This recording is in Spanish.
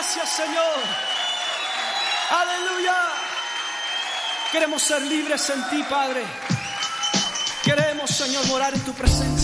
Gracias, Señor. Aleluya. Queremos ser libres en ti, Padre. Queremos, Señor, morar en tu presencia.